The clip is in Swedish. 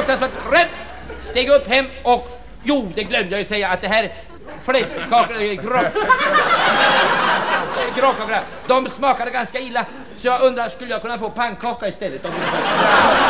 fruktansvärt rädd. Steg upp hem och... Jo, det glömde jag ju säga att det här fläskkakorna, gråkakorna, de smakade ganska illa. Så jag undrar, skulle jag kunna få pannkaka istället?